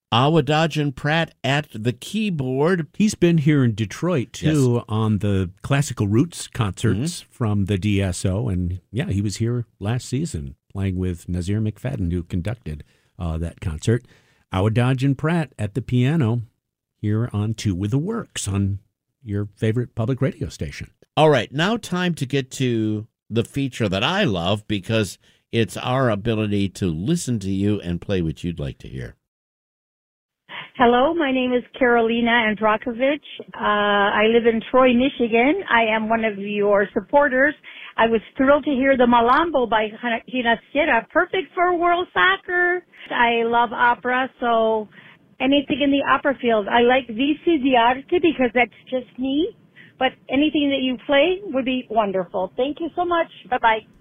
Awadadjan Pratt at the keyboard. He's been here in Detroit, too, Yes. on the Classical Roots concerts from the DSO. And, yeah, he was here last season playing with Nazir McFadden, who conducted that concert. Awadadjan Pratt at the piano here on Two with the Works on your favorite public radio station. All right, now time to get to the feature that I love because it's our ability to listen to you and play what you'd like to hear. Hello, my name is Carolina Andrakovich. I live in Troy, Michigan. I am one of your supporters. I was thrilled to hear the Malambo by Ginastera, perfect for World Soccer. I love opera, so anything in the opera field. I like Vici di Arte because that's just me, but anything that you play would be wonderful. Thank you so much. Bye-bye.